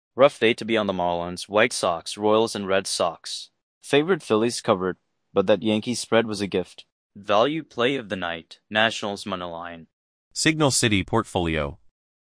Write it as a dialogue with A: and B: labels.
A: Rough day to be on the Marlins. White Sox, Royals, and Red Sox. Favorite Phillies covered, but that Yankees spread was a gift. Value play of the night. Nationals moneyline.
B: Signal City portfolio.